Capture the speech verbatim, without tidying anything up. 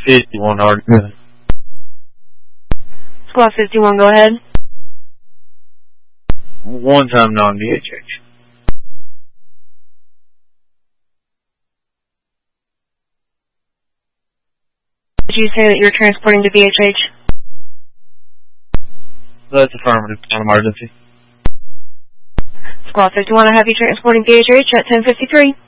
fifty-one, already good. Squad fifty-one, go ahead. One time non-D H H. Did you say that you're transporting to B H H? That's affirmative, non-emergency. Squad fifty-one, I have you transporting B H H at ten fifty-three.